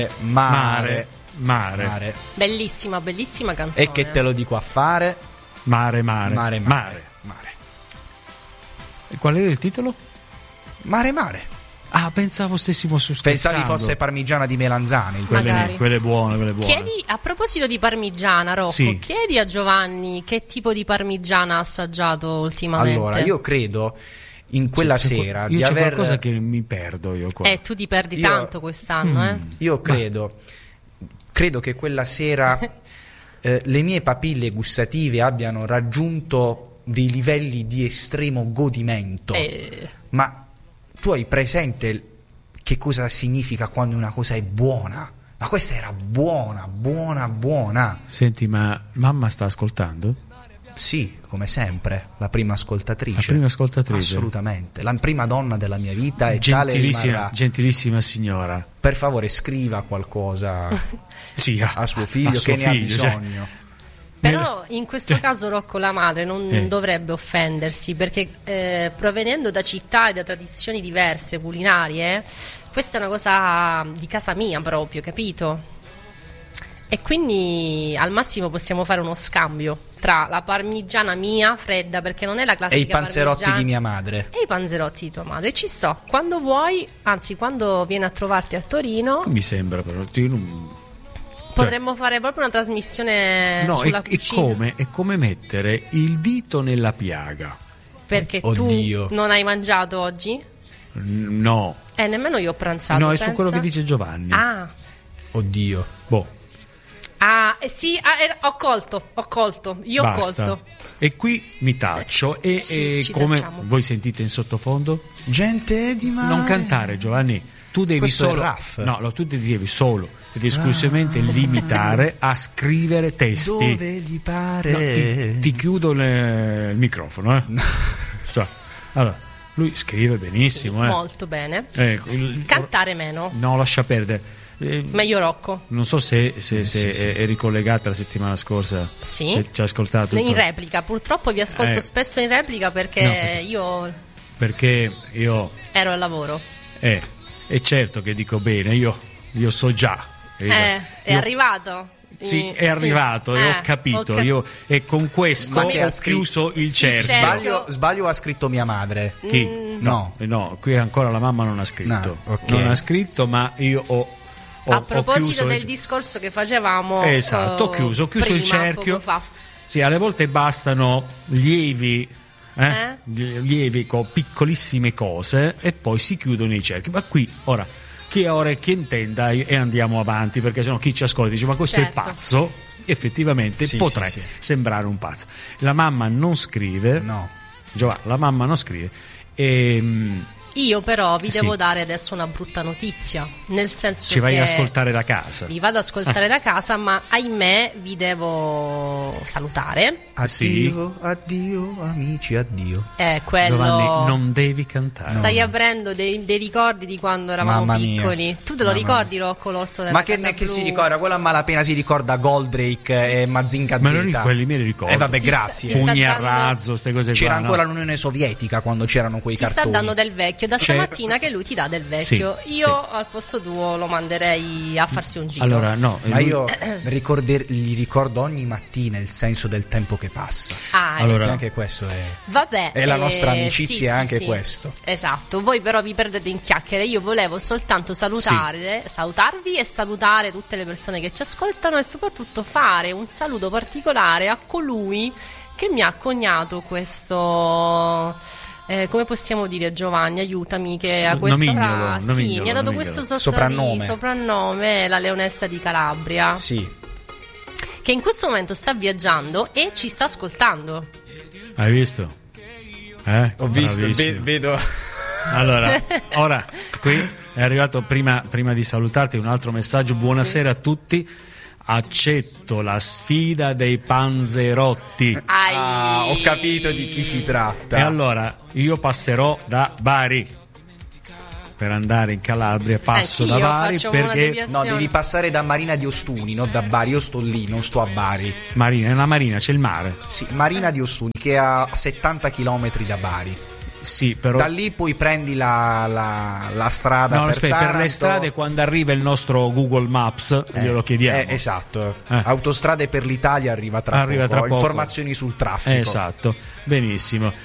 Mare. Bellissima canzone. E che te lo dico a fare? Mare. E qual era il titolo? Mare. Ah, pensavo stessimo scherzando. Pensavi fosse parmigiana di melanzane. Quelle buone. Chiedi, a proposito di parmigiana, Rocco, sì. Chiedi a Giovanni che tipo di parmigiana ha assaggiato ultimamente. Allora, io credo in quella sera di c'è aver qualcosa che mi perdo io qua. Tu ti perdi tanto quest'anno, Io credo che quella sera le mie papille gustative abbiano raggiunto dei livelli di estremo godimento. Ma tu hai presente che cosa significa quando una cosa è buona? Ma questa era buona. Senti, ma mamma sta ascoltando? Sì, come sempre, la prima ascoltatrice. La prima ascoltatrice? Assolutamente, la prima donna della mia vita e tale rimarrà. Gentilissima signora. Per favore scriva qualcosa a suo figlio che ne ha bisogno. Però in questo caso Rocco, la madre non dovrebbe offendersi, perché provenendo da città e da tradizioni diverse culinarie, questa è una cosa di casa mia proprio, capito? E quindi al massimo possiamo fare uno scambio tra la parmigiana mia fredda, perché non è la classica e i panzerotti di mia madre. E i panzerotti di tua madre. Ci sto, quando vuoi, anzi quando vieni a trovarti a Torino. Mi sembra però potremmo fare proprio una trasmissione sulla cucina. È come mettere il dito nella piaga. Perché tu non hai mangiato oggi? No. Nemmeno io ho pranzato. No, è pensa? su quello che dice Giovanni. Oddio. Boh. Sì, ho colto. Io Basta. ho colto. E qui mi taccio e come tacciamo. Voi sentite in sottofondo? Gente di mare. Non cantare, Giovanni. Tu devi Questo solo. è Raff. No, tu ti devi solo ed esclusivamente limitare a scrivere testi. Dove gli pare. Ti chiudo il microfono, Allora, lui scrive benissimo, Molto bene. Cantare meno. No, lascia perdere. Meglio Rocco. Non so se è ricollegata la settimana scorsa. Sì. Se ci ha ascoltato. In replica. Purtroppo vi ascolto spesso in replica perché Perché io ero al lavoro. E certo che dico bene, io so già. È arrivato. Sì, è arrivato e ho capito. E con questo ho chiuso il cerchio. Sbaglio, ha scritto mia madre. Chi? No, qui ancora la mamma non ha scritto. Non ha scritto, ma io ho a proposito del discorso che facevamo, esatto, ho chiuso il cerchio. Sì, alle volte bastano lievi con piccolissime cose e poi si chiudono i cerchi. Ma qui ora chi intenda e andiamo avanti, perché sennò chi ci ascolta dice ma questo è pazzo. Effettivamente potrei sembrare un pazzo. La mamma non scrive. No. La mamma non scrive. Io però vi devo dare adesso una brutta notizia, nel senso ci vai ad ascoltare da casa. Vi vado ad ascoltare da casa, ma ahimè vi devo salutare. Addio amici, addio. Quello. Giovanni, non devi cantare. Stai aprendo dei ricordi di quando eravamo piccoli. Tu te lo ricordi, Rocco L'Orso nella Casa Ma che Blu? si ricorda? Quella a malapena si ricorda Goldrake e Mazinga Z. Ma quelli me li ricordo. Vabbè, grazie. Pugni a razzo, ste cose c'era qua. Ancora l'Unione Sovietica quando c'erano quei cartoni. Ti sta dando del vecchio. Da stamattina che lui ti dà del vecchio. Io al posto tuo lo manderei a farsi un giro. Allora no, ma io gli ricordo ogni mattina il senso del tempo che passa. Allora anche questo è la nostra amicizia, anche questo. Esatto. Voi però vi perdete in chiacchiere. Io volevo soltanto salutarvi e salutare tutte le persone che ci ascoltano e soprattutto fare un saluto particolare a colui che mi ha coniato questo come possiamo dire, Giovanni, aiutami, che a questa mi ha dato questo soprannome, la Leonessa di Calabria. Sì. Che in questo momento sta viaggiando e ci sta ascoltando. Hai visto? Ho visto, vedo. Allora, ora qui è arrivato prima di salutarti un altro messaggio. Buonasera a tutti. Accetto la sfida dei panzerotti. Ho capito di chi si tratta. E allora io passerò da Bari per andare in Calabria. Passo da Bari perché no, devi passare da Marina di Ostuni, non da Bari. Io sto lì, non sto a Bari. Marina, c'è il mare. Sì, Marina di Ostuni, che è a 70 km da Bari. Sì, però da lì poi prendi la strada. No, aspetta, per le strade, quando arriva il nostro Google Maps, glielo chiediamo. Esatto. Autostrade per l'Italia arriva tra poco. Informazioni sul traffico. Esatto, benissimo.